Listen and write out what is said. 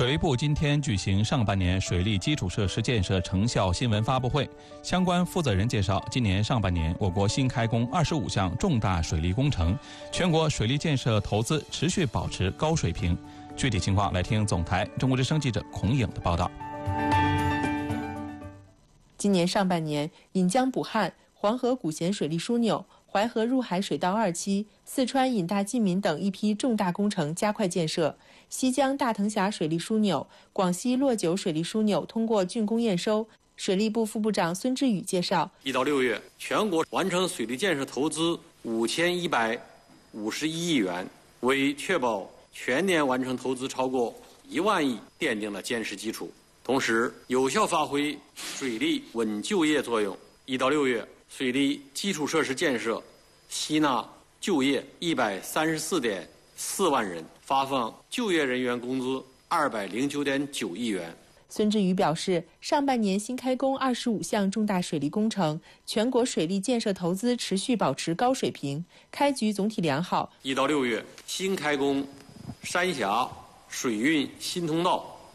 水利部今天举行上半年水利基础设施建设成效新闻发布会，相关负责人介绍，今年上半年我国新开工25项重大水利工程，全国水利建设投资持续保持高水平。具体情况来听总台中国之声记者孔颖的报道。 今年上半年，引江补汉、黄河古咸水利枢纽、淮河入海水道2期、四川引大济民等一批重大工程加快建设。西江大藤峡水利枢纽、广西洛九水利枢纽通过竣工验收。水利部副部长孙志宇介绍 ，1到6月，全国完成水利建设投资5151亿元，为确保全年完成投资超过1万亿奠定了坚实基础。同时，有效发挥水利稳就业作用。1到6月，水利基础设施建设吸纳就业134.4万人，发放就业人员工资209.9亿元。 孙志宇表示，上半年新开工25项重大水利工程，全国水利建设投资持续保持高水平，开局总体良好。 1到6月，新开工三峡水运新通道